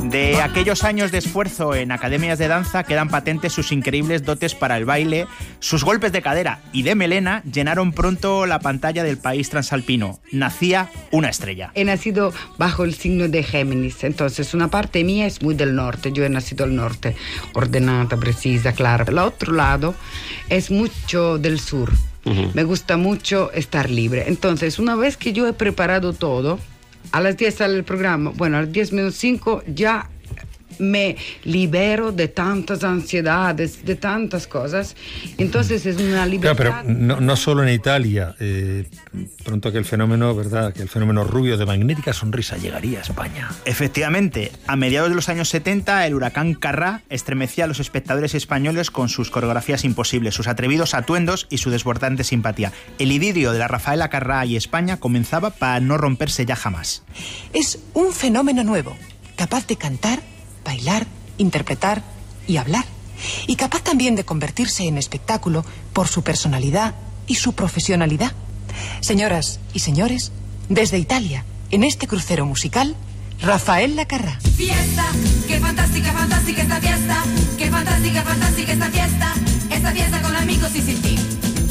De aquellos años de esfuerzo en academias de danza quedan patentes sus increíbles dotes para el baile, sus golpes de cadera y de melena llenaron pronto la pantalla del país transalpino. Nacía una estrella. He nacido bajo el signo de Géminis, entonces una parte mía es muy del norte, yo he nacido al norte, ordenada, precisa, clara. El otro lado es mucho del sur. Me gusta mucho estar libre. Entonces, una vez que yo he preparado todo, a las 10 sale el programa, bueno, a las 10 menos 5 ya me libero de tantas ansiedades, de tantas cosas. Entonces es una libertad. Claro, pero no solo en Italia. Pronto aquel fenómeno, ¿verdad? Que el fenómeno rubio de magnética sonrisa llegaría a España. Efectivamente, a mediados de los años 70, el huracán Carrá estremecía a los espectadores españoles con sus coreografías imposibles, sus atrevidos atuendos y su desbordante simpatía. El idilio de la Rafaela Carrá y España comenzaba para no romperse ya jamás. Es un fenómeno nuevo, capaz de cantar, bailar, interpretar y hablar. Y capaz también de convertirse en espectáculo por su personalidad y su profesionalidad. Señoras y señores, desde Italia, en este crucero musical, Rafaela Carrá. Fiesta, qué fantástica, fantástica esta fiesta. Qué fantástica, fantástica esta fiesta. Esta fiesta con amigos y sin ti.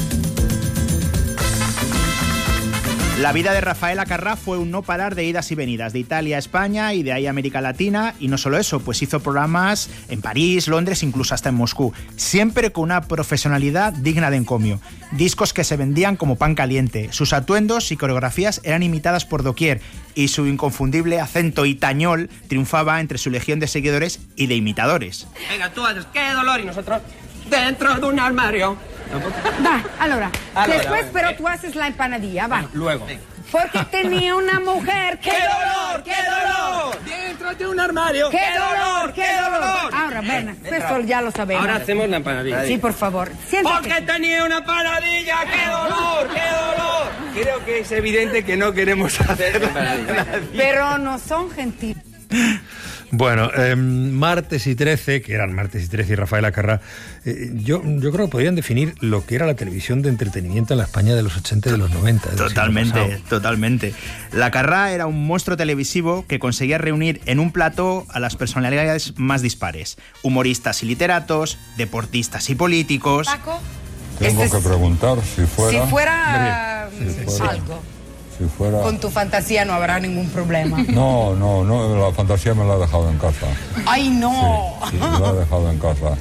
La vida de Rafaela Carrá fue un no parar de idas y venidas, de Italia a España y de ahí a América Latina, y no solo eso, pues hizo programas en París, Londres, incluso hasta en Moscú, siempre con una profesionalidad digna de encomio. Discos que se vendían como pan caliente, sus atuendos y coreografías eran imitadas por doquier, y su inconfundible acento itañol triunfaba entre su legión de seguidores y de imitadores. Venga, tú haces qué dolor y nosotros dentro de un armario. Va, allora, después, va, pero tú haces la empanadilla, va. Luego. Porque tenía una mujer. ¡Qué dolor! ¡Qué dolor! Dentro de un armario. ¡Qué dolor! ¡Qué dolor! Ahora, ven, esto ya lo sabemos. Ahora hacemos la empanadilla. Sí, por favor. Siéntate. Porque tenía una empanadilla. ¡Qué dolor! ¡Qué dolor! Creo que es evidente que no queremos hacer la empanadilla. Pero no son gentiles. Bueno, Martes y 13, que eran Martes y 13 y Rafaela Carrá, yo creo que podrían definir lo que era la televisión de entretenimiento en la España de los 80 y de los 90. Totalmente, totalmente. La Carrá era un monstruo televisivo que conseguía reunir en un plató a las personalidades más dispares. Humoristas y literatos, deportistas y políticos. Paco, tengo que preguntar si fuera algo. Si fuera... Con tu fantasía no habrá ningún problema. No, la fantasía me la he dejado en casa. ¡Ay, no! Sí, me la he dejado en casa.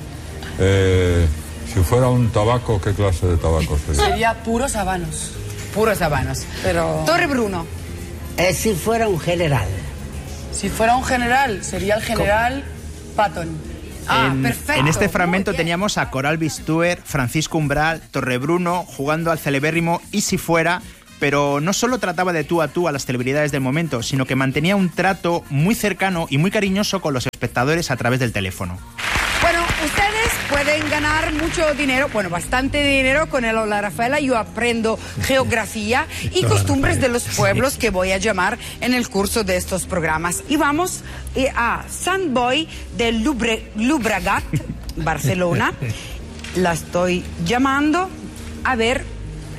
Si fuera un tabaco, ¿qué clase de tabaco sería? Sería puros habanos. Puros habanos. Pero... Torre Bruno. Si fuera un general. Si fuera un general, sería el general Patton. Perfecto. En este fragmento teníamos a Coral Bistuer, Francisco Umbral, Torrebruno jugando al celebérrimo Y si fuera... Pero no solo trataba de tú a las celebridades del momento, sino que mantenía un trato muy cercano y muy cariñoso con los espectadores a través del teléfono. Bueno, ustedes pueden ganar mucho dinero, bueno, bastante dinero con el Hola Rafaela. Yo aprendo geografía y costumbres de los pueblos que voy a llamar en el curso de estos programas. Y vamos a Sant Boi de Llobregat, Barcelona. La estoy llamando. A ver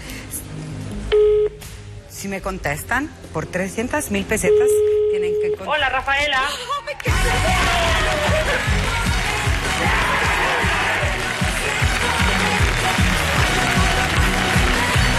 si me contestan. Por 300.000 pesetas tienen que contestar. Hola, Rafaela.